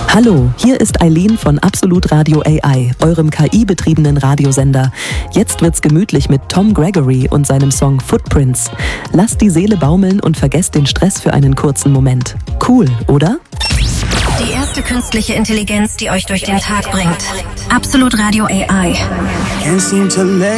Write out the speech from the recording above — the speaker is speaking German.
Hallo, hier ist Eileen von Absolut Radio AI, eurem KI-betriebenen Radiosender. Jetzt wird's gemütlich mit Tom Gregory und seinem Song Footprints. Lasst die Seele baumeln und vergesst den Stress für einen kurzen Moment. Cool, oder? Die erste künstliche Intelligenz, die euch durch den Tag bringt. Absolut Radio AI.